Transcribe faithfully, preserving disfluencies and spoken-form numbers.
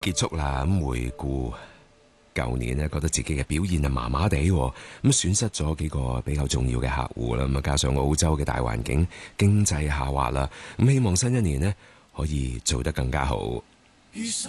結束啦，咁回顧舊年呢，覺得自己嘅表現啊麻麻地，咁損失咗幾個比較重要嘅客戶啦，咁啊加上澳洲嘅大環境經濟下滑啦，咁希望新一年呢可以做得更加好。